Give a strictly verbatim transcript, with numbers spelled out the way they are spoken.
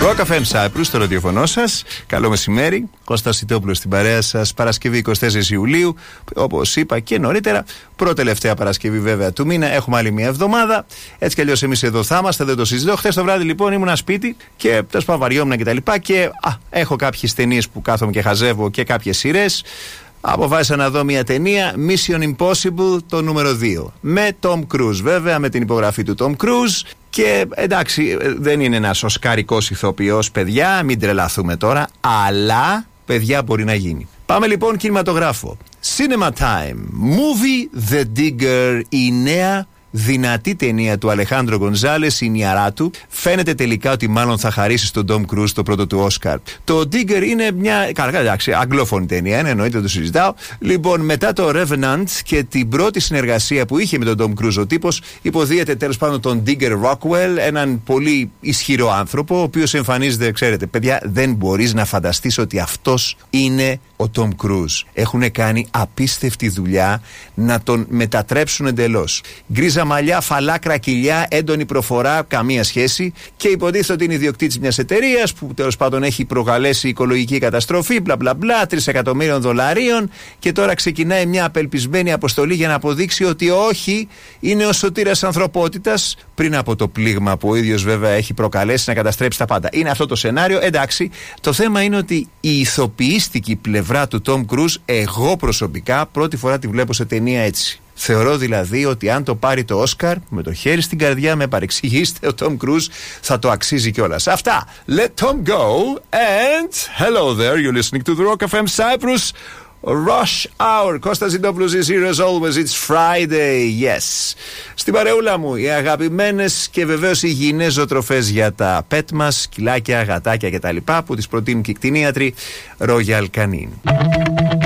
Rock εφ εμ Cyprus, στο ραδιοφωνό σας. Καλό μεσημέρι. Κώστας Σιτόπουλος στην παρέα σας. Παρασκευή εικοστή τέταρτη Ιουλίου. Όπως είπα και νωρίτερα, πρώτη-τελευταία Παρασκευή βέβαια του μήνα. Έχουμε άλλη μια εβδομάδα. Έτσι κι αλλιώς εμείς εδώ θα είμαστε, δεν το συζητώ. Χθες το βράδυ λοιπόν ήμουν σπίτι και τέλος πάντων βαριόμουν κτλ. Και, και α, έχω κάποιες ταινίες που κάθομαι και χαζεύω και κάποιες σειρές. Αποφάσισα να δω μια ταινία, Mission Impossible, το νούμερο δύο. Με Tom Cruise, βέβαια, με την υπογραφή του Tom Cruise. Και εντάξει, δεν είναι ένας οσκαρικός ηθοποιός, παιδιά, μην τρελαθούμε τώρα, αλλά παιδιά μπορεί να γίνει. Πάμε λοιπόν κινηματογράφο. Cinema Time, Movie The Digger, η νέα δυνατή ταινία του Αλεχάνδρο Γκονζάλες, η Νιαράτου. Φαίνεται τελικά ότι μάλλον θα χαρίσει στον Tom Cruise το πρώτο του Όσκαρ. Το Digger είναι μια. Καλά, εντάξει, αγγλόφωνη ταινία, είναι, εννοείται, το συζητάω. Λοιπόν, μετά το Revenant και την πρώτη συνεργασία που είχε με τον Tom Cruise, ο τύπος υποδίεται τέλος πάντων τον Digger Rockwell, έναν πολύ ισχυρό άνθρωπο, ο οποίος εμφανίζεται, ξέρετε, παιδιά, δεν μπορείς να φανταστείς ότι αυτός είναι ο Tom Cruise. Έχουν κάνει απίστευτη δουλειά να τον μετατρέψουν εντελώς. Γκρίζα μαλλιά, φαλάκρα κοιλιά, έντονη προφορά, καμία σχέση. Και υποτίθεται ότι είναι ιδιοκτήτης μιας εταιρείας που τέλος πάντων έχει προκαλέσει οικολογική καταστροφή, μπλα μπλα μπλα, τρεις εκατομμύρια δολαρίων. Και τώρα ξεκινάει μια απελπισμένη αποστολή για να αποδείξει ότι όχι, είναι ο σωτήρας ανθρωπότητας πριν από το πλήγμα που ο ίδιος βέβαια έχει προκαλέσει να καταστρέψει τα πάντα. Είναι αυτό το σενάριο, εντάξει. Το θέμα είναι ότι η ηθοποιήστικη πλευρά του Tom Cruise, εγώ προσωπικά πρώτη φορά τη βλέπω σε ταινία έτσι. Θεωρώ δηλαδή ότι αν το πάρει το Όσκαρ, με το χέρι στην καρδιά, με παρεξηγήστε, ο Tom Cruise θα το αξίζει κιόλας. Αυτά. Let Tom go and hello there, you're listening to the Rock εφ εμ Cyprus Rush Hour. Κώστας Σιτόπουλος is here as always, it's Friday, yes. Στην παρεούλα μου οι αγαπημένες και βεβαίως υγιεινές ζωοτροφές για τα pet μας, σκυλάκια, γατάκια κτλ. Που τις προτείνουν και οι κτηνίατροι Royal Canin.